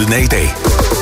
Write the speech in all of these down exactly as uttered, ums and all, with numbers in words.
Lyden af i dag.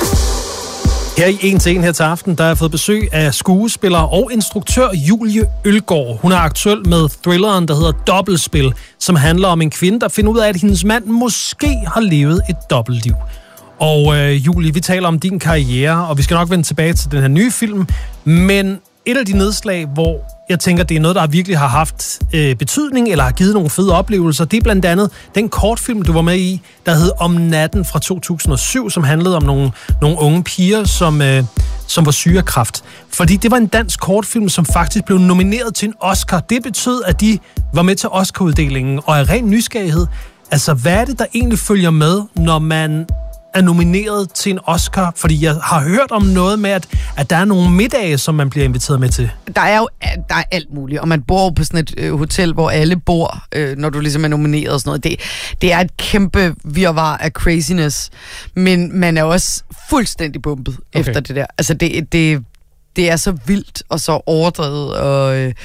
Her i En til En her til aften, der har jeg fået besøg af skuespiller og instruktør Julie Ølgaard. Hun er aktuel med thrilleren, der hedder Dobbeltspil, som handler om en kvinde, der finder ud af, at hendes mand måske har levet et dobbeltliv. Og øh, Julie, vi taler om din karriere, og vi skal nok vende tilbage til den her nye film. Men et af de nedslag, hvor jeg tænker, det er noget, der virkelig har haft øh, betydning, eller har givet nogle fede oplevelser, det er blandt andet den kortfilm, du var med i, der hed Om natten fra to tusind og syv, som handlede om nogle, nogle unge piger, som, øh, som var syge af kræft. Fordi det var en dansk kortfilm, som faktisk blev nomineret til en Oscar. Det betød, at de var med til Oscar-uddelingen, og af ren nysgerrighed. Altså, hvad er det, der egentlig følger med, når man er nomineret til en Oscar? Fordi jeg har hørt om noget med, at, at der er nogle middage, som man bliver inviteret med til. Der er jo der er alt muligt, og man bor jo på sådan et øh, hotel, hvor alle bor, øh, når du ligesom er nomineret og sådan noget. Det, det er et kæmpe virvar af craziness, men man er også fuldstændig bumpet okay. efter det der. Altså, det, det, det er så vildt og så overdrevet, og... Øh,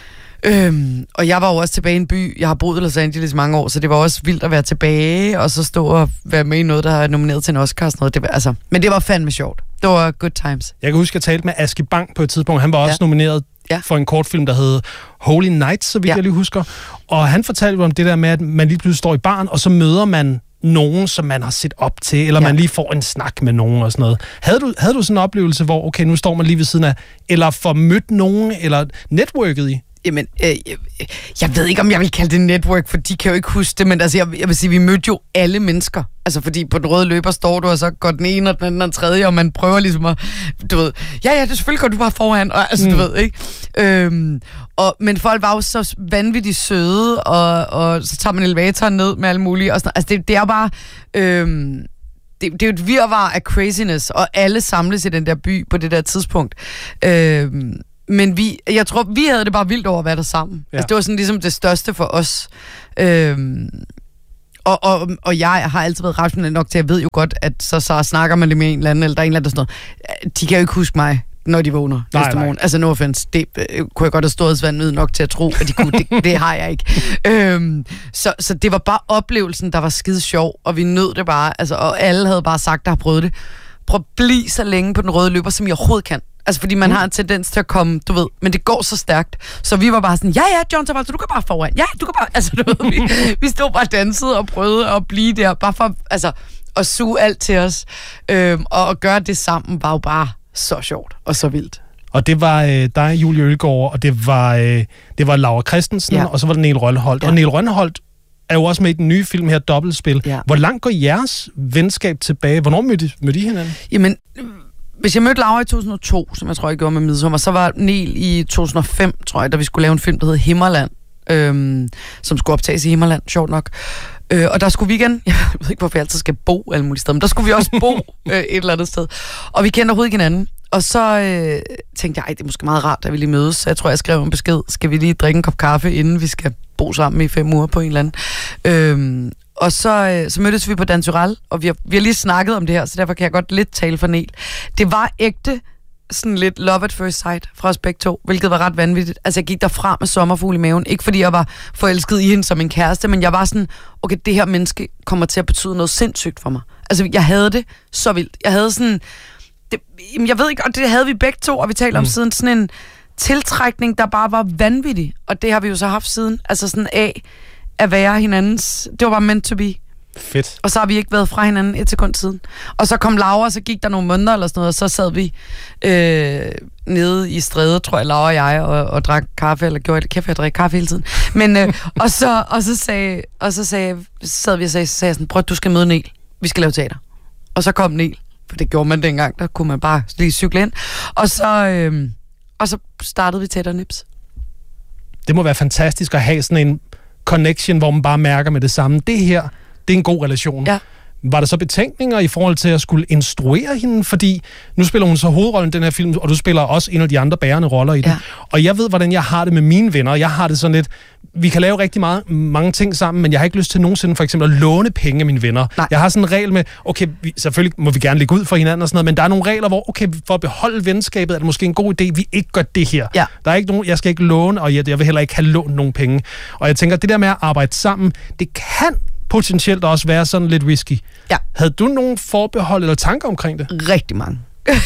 Øhm, og jeg var jo også tilbage i en by. Jeg har boet i Los Angeles i mange år, så det var også vildt at være tilbage, og så stå og være med i noget, der er nomineret til en Oscar og sådan noget. Det var, altså, men det var fandme sjovt. Det var good times. Jeg kan huske, at jeg talte med Aske Bang på et tidspunkt. Han var også ja. nomineret ja. for en kortfilm, der hed Holy Nights, så vidt ja. jeg lige husker. Og han fortalte om det der med, at man lige pludselig står i baren, og så møder man nogen, som man har set op til, eller ja. man lige får en snak med nogen og sådan noget. Havde du, havde du sådan en oplevelse, hvor okay, nu står man lige ved siden af, eller får mødt nogen, eller netværket i? Jamen, øh, jeg, jeg ved ikke, om jeg vil kalde det network, for de kan jo ikke huske det, men altså, jeg, jeg vil sige, vi mødte jo alle mennesker. Altså, fordi på den røde løber står du, og så går den ene og den anden og den tredje, og man prøver ligesom at, du ved, ja, ja, det selvfølgelig går du bare foran, og altså, mm. du ved, ikke? Øhm, og, men folk var jo så vanvittigt søde, og, og så tager man elevatoren ned med alle mulige, og sådan, altså, det, det er bare... Øhm, Det, det er jo et virvar af craziness, og alle samles i den der by på det der tidspunkt. Øhm, men vi, jeg tror, vi havde det bare vildt over at være der sammen. Ja. Altså, det var sådan ligesom det største for os. Øhm, og, og, og jeg har altid været rationel nok til, at jeg ved jo godt, at så, så snakker man lidt med en eller anden, eller der er en eller anden, der sådan noget. De kan jo ikke huske mig, når de vågner nej, næste morgen. Altså, no offense. Det øh, kunne jeg godt have stået svandmed nok til at tro, at de kunne. Det, det har jeg ikke. Øhm, så, så det var bare oplevelsen, der var skide sjov, og vi nød det bare. Altså, og alle havde bare sagt, der har prøvet det. Prøv at blive så længe på den røde løber, som jeg overhovedet kan. Altså, fordi man mm. har en tendens til at komme, du ved, men det går så stærkt. Så vi var bare sådan, ja, ja, John Travolta, du kan bare foran. Ja, du kan bare, altså, du ved, vi, vi stod bare og dansede og prøvede at blive der, bare for, altså, at suge alt til os. Øhm, og at gøre det sammen var jo bare så sjovt og så vildt. Og det var øh, dig, Julie Ølgaard, og det var, øh, det var Laura Christensen, ja. og så var det Niel Rønneholt. Ja. Og Niel Rønneholt er jo også med i den nye film her, Dobbeltspil. Ja. Hvor langt går jeres venskab tilbage? Hvornår mødte, mødte I hinanden? Jamen, hvis jeg mødte Laura i to tusind og to, som jeg tror, jeg gjorde med Midsommar, så var Niel i to tusind og fem, tror jeg, da vi skulle lave en film, der hed Himmerland, øhm, som skulle optages i Himmerland, sjovt nok. Øh, og der skulle vi igen, jeg ved ikke, hvorfor jeg altid skal bo alle mulige steder, men der skulle vi også bo øh, et eller andet sted. Og vi kendte overhovedet ikke hinanden. Og så øh, tænkte jeg, ej, det er måske meget rart, at vi lige mødes. Så jeg tror, jeg skrev en besked. Skal vi lige drikke en kop kaffe, inden vi skal bo sammen i fem uger på en eller anden? Øhm, og så, øh, så mødtes vi på Dan Turèll, og vi har, vi har lige snakket om det her, så derfor kan jeg godt lidt tale for Niel. Det var ægte, sådan lidt love at first sight fra os begge to, hvilket var ret vanvittigt. Altså, jeg gik derfra med sommerfugl i maven. Ikke fordi jeg var forelsket i hende som en kæreste, men jeg var sådan, okay, det her menneske kommer til at betyde noget sindssygt for mig. Altså, jeg havde det så vildt. Jeg havde sådan... Det, jeg ved ikke, og det havde vi begge to, og vi talte om mm. siden sådan en tiltrækning, der bare var vanvittig. Og det har vi jo så haft siden. Altså sådan af at være hinandens... Det var bare meant to be. Fedt. Og så har vi ikke været fra hinanden et sekund siden. Og så kom Laura, og så gik der nogle måneder eller sådan noget, og så sad vi øh, nede i Stræde, tror jeg, Laura og jeg, og, og drak kaffe, eller gjorde det kæft, jeg drikker kaffe hele tiden. Men, øh, og så, og så sagde, og så sagde, så sad vi og sagde, så sagde jeg sådan, prøv, du skal møde Niel. Vi skal lave teater. Og så kom Niel. For det gjorde man dengang, der kunne man bare lige cykle ind. Og så, øh, og så startede vi Tæt og Nips. Det må være fantastisk at have sådan en connection, hvor man bare mærker med det samme. Det her, det er en god relation. Ja. Var der så betænkninger i forhold til at skulle instruere hende? Fordi nu spiller hun så hovedrollen i den her film, og du spiller også en af de andre bærende roller i den. Ja. Og jeg ved, hvordan jeg har det med mine venner. Jeg har det sådan lidt, vi kan lave rigtig meget, mange ting sammen, men jeg har ikke lyst til nogensinde for eksempel at låne penge af mine venner. Nej. Jeg har sådan en regel med, okay, vi, selvfølgelig må vi gerne ligge ud for hinanden og sådan noget, men der er nogle regler, hvor, okay, for at beholde venskabet, er det måske en god idé, vi ikke gør det her. Ja. Der er ikke nogen, jeg skal ikke låne, og jeg, jeg vil heller ikke have lånt nogen penge. Og jeg tænker, det der med at arbejde sammen, det kan potentielt også være sådan lidt risky. Ja. Havde du nogen forbehold eller tanker omkring det? Rigtig mange.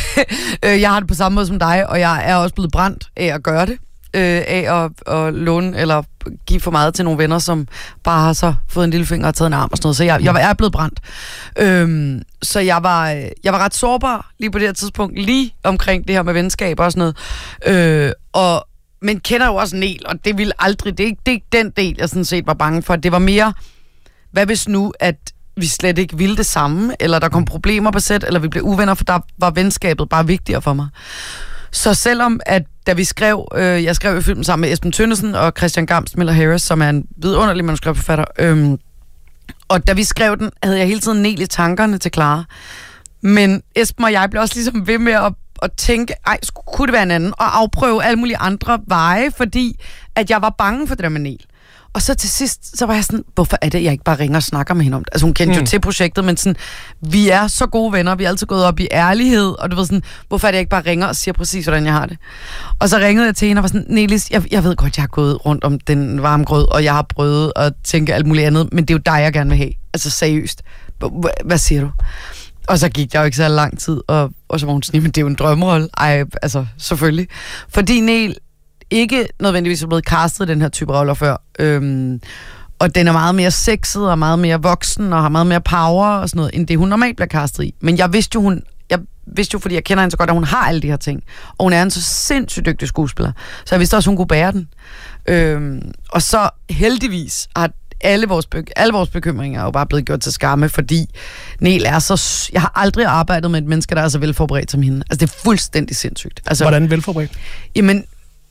Jeg har det på samme måde som dig, og jeg er også blevet brændt af at gøre det. Øh, af at, at låne eller give for meget til nogle venner, som bare har så fået en lille finger og taget en arm og sådan noget. Så jeg, jeg er blevet brændt. Øhm, så jeg var, jeg var ret sårbar lige på det her tidspunkt, lige omkring det her med venskab og sådan noget. Øh, og, men kender jo også Nel, og det ville aldrig, det er, ikke, det er ikke den del, jeg sådan set var bange for. Det var mere, hvad hvis nu, at vi slet ikke ville det samme, eller der kom problemer på sæt, eller vi blev uvenner, for der var venskabet bare vigtigere for mig. Så selvom, at da vi skrev, øh, jeg skrev i filmen sammen med Esben Tønnesen og Christian Gamst Miller Harris, som er en vidunderlig manuskriptforfatter, øh, og da vi skrev den, havde jeg hele tiden Nel i tankerne til Clara. Men Esben og jeg blev også ligesom ved med at, at tænke, ej, kunne det være en anden, og afprøve alle mulige andre veje, fordi at jeg var bange for det der med Nel. Og så til sidst, så var jeg sådan, hvorfor er det, jeg ikke bare ringer og snakker med hende om det? Altså hun kendte mm. jo til projektet, men sådan, vi er så gode venner, vi er altid gået op i ærlighed, og du ved sådan, hvorfor er det, jeg ikke bare ringer og siger præcis, hvordan jeg har det? Og så ringede jeg til hende og var sådan, Nelis, jeg, jeg ved godt, jeg har gået rundt om den varme grød, og jeg har prøvet at tænke alt muligt andet, men det er jo dig, jeg gerne vil have. Altså seriøst. Hvad siger du? Og så gik der jo ikke så lang tid, og, og så var hun sådan, men det er jo en drømmerolle. Ej, altså selvfølgelig. Fordi Nel ikke nødvendigvis er blevet castet i den her type roller før. Øhm, og den er meget mere sexet og meget mere voksen og har meget mere power og sådan noget, end det hun normalt bliver castet i. Men jeg vidste jo, hun, jeg vidste jo, fordi jeg kender hende så godt, at hun har alle de her ting. Og hun er en så sindssygt dygtig skuespiller. Så jeg vidste også, at hun kunne bære den. Øhm, og så heldigvis har alle vores, be- alle vores bekymringer er jo bare blevet gjort til skamme, fordi Nel er så... Jeg har aldrig arbejdet med et menneske, der er så velforberedt som hende. Altså, det er fuldstændig sindssygt. Altså, hvordan velforberedt? Jamen,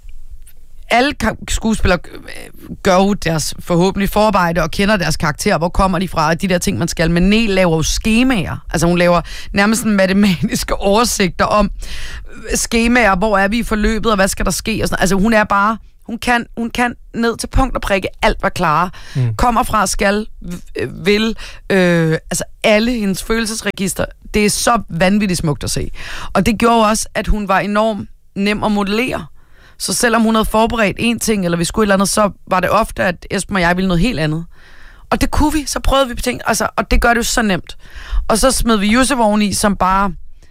alle skuespillere gør jo deres forhåbentlig forarbejde og kender deres karakter, hvor kommer de fra, og de der ting, man skal. Men Nel laver jo skemaer. Altså hun laver nærmest en matematiske oversigter om skemaer, hvor er vi i forløbet, og hvad skal der ske? Og sådan. Altså hun er bare, hun kan, hun kan ned til punkt og prikke alt, hvad Clara mm. kommer fra, skal, vil, øh, altså alle hendes følelsesregister. Det er så vanvittigt smukt at se. Og det gjorde også, at hun var enormt nem at modellere. Så selvom hun havde forberedt en ting, eller vi skulle et eller andet, så var det ofte, at Esben og jeg ville noget helt andet. Og det kunne vi, så prøvede vi på ting, altså, og det gør det jo så nemt. Og så smed vi Josef oveni, som bare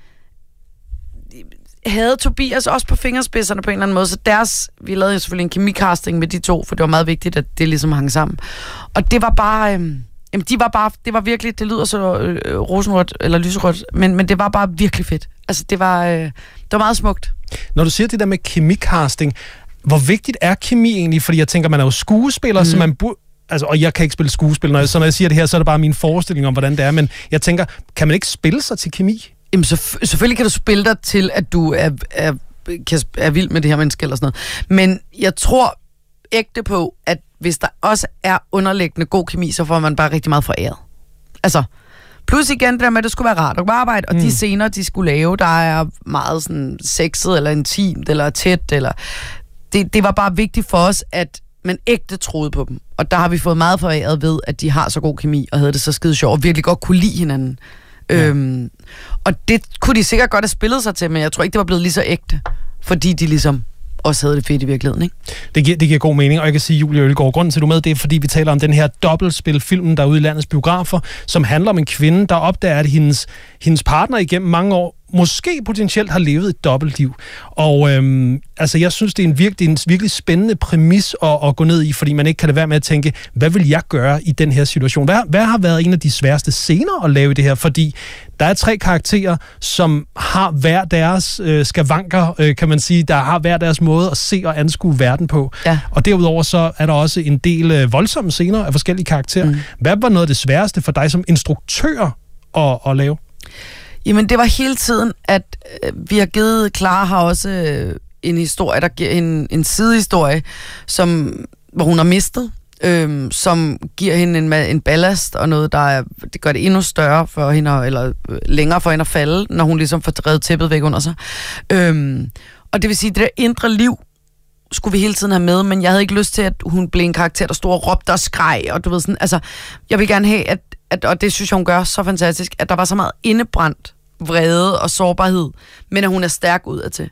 havde Tobias også på fingerspidserne på en eller anden måde, så deres, vi lavede jo selvfølgelig en kemicasting med de to, for det var meget vigtigt, at det ligesom hang sammen. Og det var bare, øh, jamen de var bare, det var virkelig, det lyder så øh, rosenrødt, eller lyserødt, men, men det var bare virkelig fedt. Altså det var, øh, det var meget smukt. Når du siger det der med kemicasting, hvor vigtigt er kemi egentlig? Fordi jeg tænker, man er jo skuespiller, mm. så man burde... Altså, og jeg kan ikke spille skuespil, når jeg, så når jeg siger det her, så er det bare min forestilling om, hvordan det er. Men jeg tænker, kan man ikke spille sig til kemi? Jamen, så, selvfølgelig kan du spille dig til, at du er, er, er, er vild med det her menneske eller sådan noget. Men jeg tror ægte på, at hvis der også er underliggende god kemi, så får man bare rigtig meget foræret. Altså... Plus igen det der med, at det skulle være rart at arbejde, og mm. de scener, de skulle lave, der er meget sådan sexet, eller intimt, eller tæt, eller... Det, det var bare vigtigt for os, at man ægte troede på dem. Og der har vi fået meget foræret ved, at de har så god kemi, og havde det så skide sjovt, og virkelig godt kunne lide hinanden. Ja. Øhm, og det kunne de sikkert godt have spillet sig til, men jeg tror ikke, det var blevet lige så ægte, fordi de ligesom... også havde det fedt i virkeligheden, ikke? Det giver, det giver god mening, og jeg kan sige, Julie Ølgaard, grunden til, at du er med, det er, fordi vi taler om den her dobbeltspilfilm, der er ude i landets biografer, som handler om en kvinde, der opdager, at hendes, hendes partner igennem mange år måske potentielt har levet et dobbeltliv. Og øhm, altså, jeg synes, det er en virkelig, en virkelig spændende præmis at, at gå ned i, fordi man ikke kan lade være med at tænke, hvad vil jeg gøre i den her situation? Hvad, hvad har været en af de sværeste scener at lave i det her? Fordi der er tre karakterer, som har hver deres øh, skavanker, øh, kan man sige, der har hver deres måde at se og anskue verden på. Ja. Og derudover så er der også en del øh, voldsomme scener af forskellige karakterer. Mm. Hvad var noget af det sværeste for dig som instruktør at, at lave? Jamen, det var hele tiden, at øh, vi har givet, Clara har også øh, en historie, der giver en, en sidehistorie, som, hvor hun har mistet, øh, som giver hende en, en ballast og noget, der er, det gør det endnu større for hende, eller længere for hende at falde, når hun ligesom får drevet tæppet væk under sig. Øh, og det vil sige, det der indre liv skulle vi hele tiden have med, men jeg havde ikke lyst til, at hun blev en karakter, der stod og råbte og skreg, og du ved sådan, altså, jeg vil gerne have, at, at og det synes jeg, hun gør så fantastisk, at der var så meget indebrændt vrede og sårbarhed, men at hun er stærk udadtil.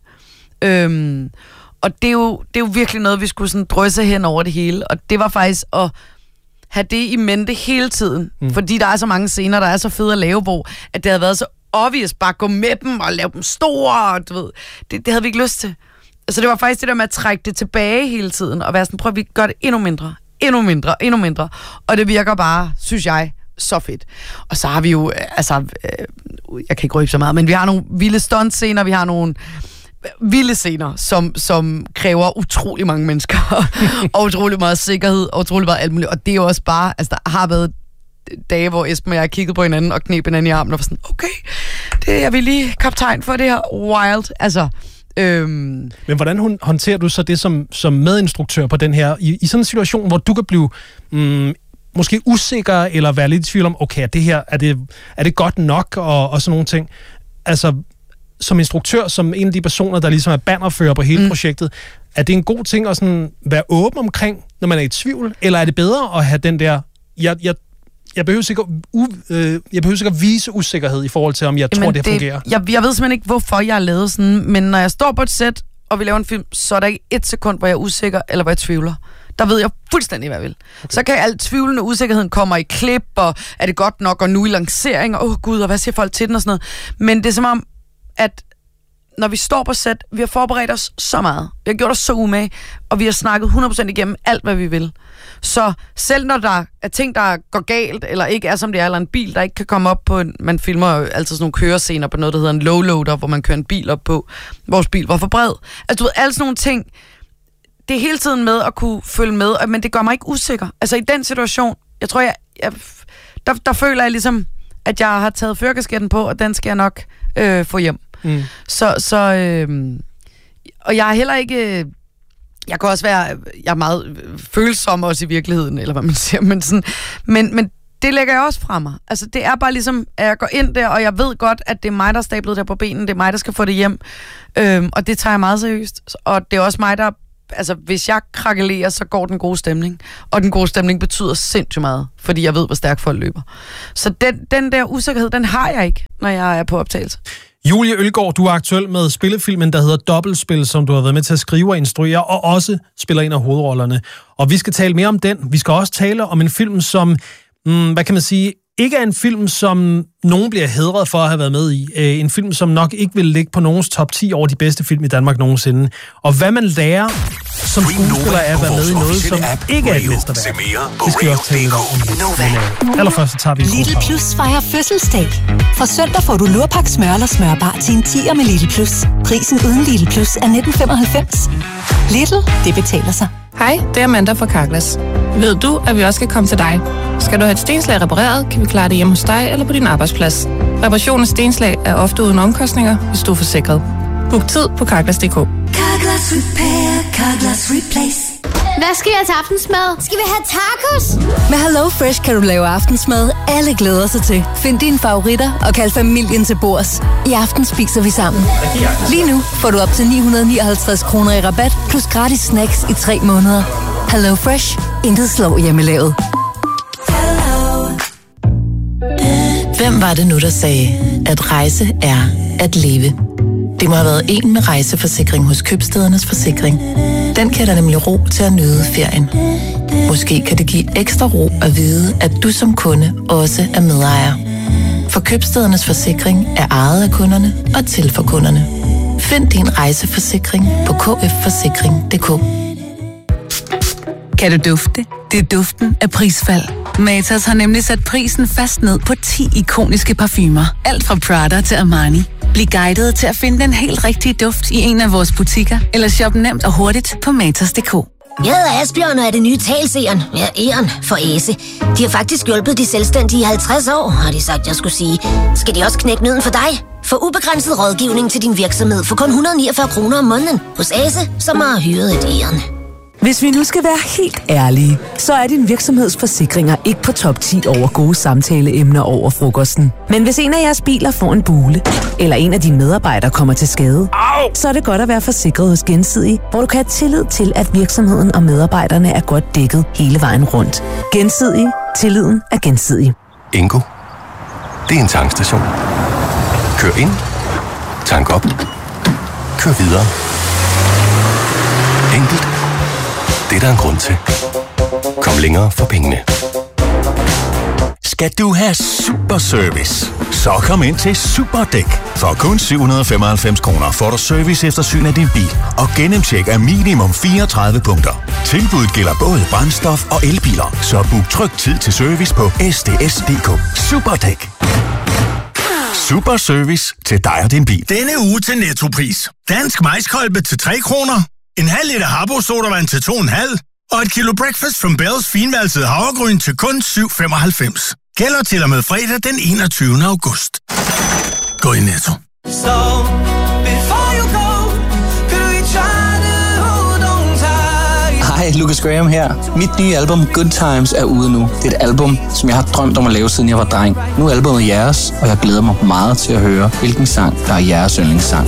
Øhm, og det er, jo, det er jo virkelig noget, vi skulle sådan drysse hen over det hele, og det var faktisk at have det i mente hele tiden. Mm. Fordi der er så mange scener, der er så fede at lave, hvor at det havde været så obvious bare at gå med dem og lave dem store, du ved. Det, det havde vi ikke lyst til. Altså det var faktisk det der med at trække det tilbage hele tiden, og være sådan, prøv at vi gør det endnu mindre, endnu mindre, endnu mindre. Og det virker bare, synes jeg, så fedt. Og så har vi jo, altså, øh, jeg kan ikke røbe så meget, men vi har nogle vilde stuntscener, vi har nogle vilde scener, som, som kræver utrolig mange mennesker, og utrolig meget sikkerhed, og utrolig meget alt muligt. Og det er jo også bare, altså der har været dage, hvor Esben og jeg kiggede på hinanden og kneb hinanden i armen og var sådan, okay, det er vi lige kaptajn for det her wild, altså. Øhm. Men hvordan håndterer du så det som, som medinstruktør på den her, i, i sådan en situation, hvor du kan blive mm, måske usikker, eller være lidt i tvivl om, okay, det her, er det, er det godt nok, og, og sådan nogle ting. Altså, som instruktør, som en af de personer, der ligesom er bannerfører på hele mm. projektet, er det en god ting at sådan være åben omkring, når man er i tvivl, eller er det bedre at have den der, jeg, jeg, jeg behøver sikkert, u, øh, jeg behøver sikkert vise usikkerhed i forhold til, om jeg Jamen tror, det, det fungerer? Jeg, jeg ved simpelthen ikke, hvorfor jeg har lavet sådan, men når jeg står på et sæt, og vi laver en film, så er der ikke et sekund, hvor jeg er usikker, eller hvor jeg tvivler. Der ved jeg fuldstændig, hvad jeg vil. Okay. Så kan alt tvivlen og usikkerheden kommer i klip, og er det godt nok, og nu i lancering, og åh oh, gud, og hvad siger folk til den og sådan noget. Men det er som om, at når vi står på sæt, vi har forberedt os så meget. Vi har gjort os så umage, og vi har snakket hundrede procent igennem alt, hvad vi vil. Så selv når der er ting, der går galt, eller ikke er som det er, eller en bil, der ikke kan komme op på en, man filmer altid sådan nogle kørescener på noget, der hedder en low-loader, hvor man kører en bil op på. Vores bil var for bred. Altså du ved, alle sådan nogle ting, det er hele tiden med at kunne følge med, men det gør mig ikke usikker. Altså i den situation, jeg tror, jeg, jeg der, der føler jeg ligesom, at jeg har taget førerkasketten på, og den skal jeg nok øh, få hjem. Mm. Så, så øh, og jeg er heller ikke, jeg kan også være, jeg er meget følsom også i virkeligheden, eller hvad man siger, men sådan, men, men det lægger jeg også fra mig. Altså det er bare ligesom, at jeg går ind der, og jeg ved godt, at det er mig, der er stablet der på benen, det er mig, der skal få det hjem, øhm, og det tager jeg meget seriøst, og det er også mig, der, altså hvis jeg krakelerer, så går den gode stemning, og den gode stemning betyder sindssygt meget, fordi jeg ved, hvor stærkt folk løber. Så den, den der usikkerhed, den har jeg ikke, når jeg er på optagelse. Julie Ølgaard, du er aktuel med spillefilmen, der hedder Dobbeltspil, som du har været med til at skrive og instruere, og også spiller en af hovedrollerne. Og vi skal tale mere om den. Vi skal også tale om en film, som, hmm, hvad kan man sige, ikke er en film, som nogen bliver hædret for at have været med i. En film, som nok ikke vil ligge på nogens top ti over de bedste film i Danmark nogensinde. Og hvad man lærer som skuespiller er at være med i noget, som ikke er et mesterværk. Det skal vi også tale om. Allerførst så tager vi Lidl Plus fejrer fødselsdag. Fra søndag får du lurpak smør eller smørbar til en tier med Lidl Plus. Prisen uden Lidl Plus er nitten femoghalvfems. Lidl, det betaler sig. Hej, det er Amanda fra Carglass. Ved du, at vi også skal komme til dig? Skal du have et stenslag repareret, kan vi klare det hjemme hos dig eller på din arbejdsplads. Reparation af stenslag er ofte uden omkostninger, hvis du er forsikret. Book tid på Carglass punktum d k. Carglass Repair, Carglass Replace. Hvad skal jeg til aftensmad? Skal vi have tacos? Med Hello Fresh kan du lave aftensmad, alle glæder sig til. Find dine favoritter og kald familien til bords. I aften spiser vi sammen. Lige nu får du op til ni hundrede nioghalvtreds kroner i rabat, plus gratis snacks i tre måneder. Hello Fresh. Intet slår hjemmelavet. Hvem var det nu, der sagde, at rejse er at leve? Det må have været en med rejseforsikring hos Købstædernes Forsikring. Den kan der nemlig ro til at nyde ferien. Måske kan det give ekstra ro at vide, at du som kunde også er medejer. For Købstædernes Forsikring er ejet af kunderne og til for kunderne. Find din rejseforsikring på k f forsikring punktum d k. Kan du dufte? Det er duften af prisfald. Matas har nemlig sat prisen fast ned på ti ikoniske parfumer. Alt fra Prada til Armani. Bliv guidet til at finde den helt rigtige duft i en af vores butikker, eller shop nemt og hurtigt på matas punktum d k. Jeg hedder Asbjørn og er det nye talseren. Ja, Eren for Æse. De har faktisk hjulpet de selvstændige i halvtreds år, har de sagt, jeg skulle sige. Skal de også knække nøden for dig? Få ubegrænset rådgivning til din virksomhed for kun et hundrede og niogfyrre kroner om måneden hos Æse, som har hyret et Eren. Hvis vi nu skal være helt ærlige, så er din virksomhedsforsikringer ikke på top ti over gode samtaleemner over frokosten. Men hvis en af jeres biler får en bule, eller en af dine medarbejdere kommer til skade, så er det godt at være forsikret hos Gensidige, hvor du kan have tillid til, at virksomheden og medarbejderne er godt dækket hele vejen rundt. Gensidige. Tilliden er gensidig. Ingo. Det er en tankstation. Kør ind. Tank op. Kør videre. Enkelt. Det er der en grund til. Kom længere for pengene. skal du have super service. Så kom ind til Superdæk. For kun syv hundrede og femoghalvfems kroner får du service efter syn af din bil og gennemtjek af minimum fireogtredive punkter. Tilbuddet gælder både brændstof og elbiler, så book tryg tid til service på s d s punktum d k. Superdæk. Super service til dig og din bil. Denne uge til Nettopris. Dansk maiskolbe til tre kroner. En halv liter Habbo sodavand til to komma fem. Og et kilo Breakfast from Bells finvalset havregryn til kun syv femoghalvfems. Gælder til og med fredag den enogtyvende august. Gå i Netto. So, before you go, could we try to hold on tight? Hej, Lucas Graham her. Mit nye album Good Times er ude nu. Det er et album, som jeg har drømt om at lave, siden jeg var dreng. Nu er albumet jeres, og jeg glæder mig meget til at høre, hvilken sang, der er jeres yndlingssang.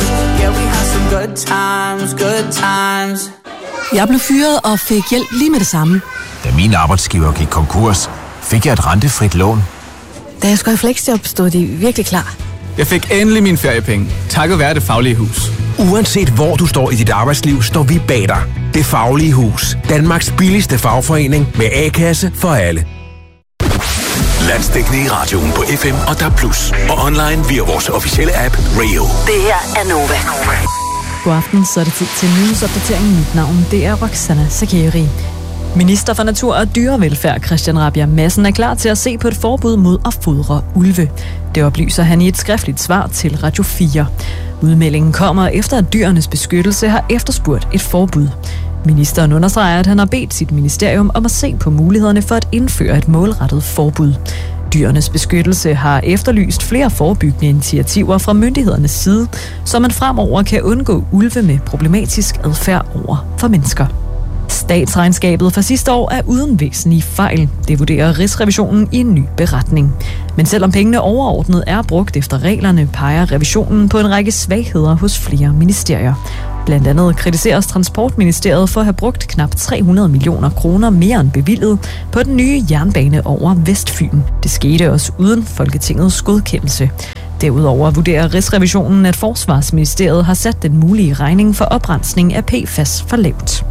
Good times, good times. Jeg blev fyret og fik hjælp lige med det samme. Da min arbejdsgiver gik konkurs, fik jeg et rentefrit lån. Da jeg skulle have fleksjob, stod de virkelig klar. Jeg fik endelig mine feriepenge, takket være Det Faglige Hus. Uanset hvor du står i dit arbejdsliv, står vi bag dig. Det Faglige Hus. Danmarks billigste fagforening med A-kasse for alle. Landsdækkende i radioen på F M og D A B plus, og online via vores officielle app Radio. Det her er Nova. God aften, så er det tid til nyhedsopdateringen. Mit navn, det er Roxana Sakeri. Minister for Natur og Dyrevelfærd Christian Rabjerg Madsen er klar til at se på et forbud mod at fodre ulve. Det oplyser han i et skriftligt svar til Radio fire. Udmeldingen kommer efter, at Dyrenes Beskyttelse har efterspurgt et forbud. Ministeren understreger, at han har bedt sit ministerium om at se på mulighederne for at indføre et målrettet forbud. Dyrenes Beskyttelse har efterlyst flere forebyggende initiativer fra myndighedernes side, så man fremover kan undgå ulve med problematisk adfærd over for mennesker. Statsregnskabet for sidste år er uden væsentlige fejl. Det vurderer Rigsrevisionen i en ny beretning. Men selvom pengene overordnet er brugt efter reglerne, peger revisionen på en række svagheder hos flere ministerier. Blandt andet kritiseres Transportministeriet for at have brugt knap tre hundrede millioner kroner mere end bevilget på den nye jernbane over Vestfyn. Det skete også uden Folketingets godkendelse. Derudover vurderer Rigsrevisionen, at Forsvarsministeriet har sat den mulige regning for oprensning af P F A S for lavt.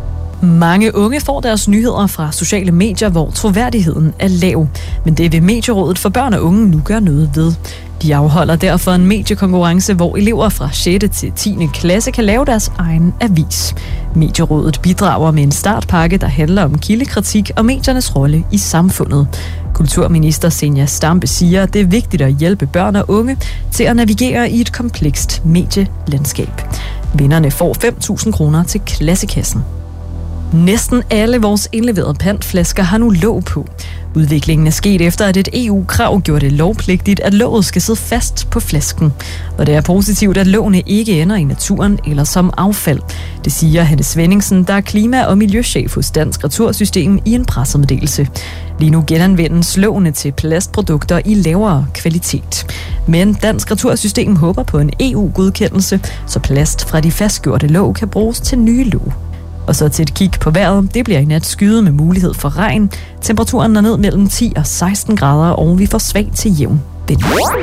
Mange unge får deres nyheder fra sociale medier, hvor troværdigheden er lav. Men det vil Medierådet for Børn og Unge nu gøre noget ved. De afholder derfor en mediekonkurrence, hvor elever fra sjette til tiende klasse kan lave deres egen avis. Medierådet bidrager med en startpakke, der handler om kildekritik og mediernes rolle i samfundet. Kulturminister Zenia Stampe siger, at det er vigtigt at hjælpe børn og unge til at navigere i et komplekst medielandskab. Vinderne får fem tusind kroner til klassekassen. Næsten alle vores indleverede pantflasker har nu låg på. Udviklingen er sket efter, at et E U-krav gjorde det lovpligtigt, at låget skal sidde fast på flasken. Og det er positivt, at lågene ikke ender i naturen eller som affald. Det siger Hanne Svenningsen, der er klima- og miljøchef hos Dansk Retursystem, i en pressemeddelelse. Lige nu genanvendes lågene til plastprodukter i lavere kvalitet. Men Dansk Retursystem håber på en E U-godkendelse, så plast fra de fastgjorte låg kan bruges til nye låg. Og så til et kig på vejret. Det bliver i nat skyet med mulighed for regn. Temperaturen er ned mellem ti og seksten grader, og vi får svag til jævn vind.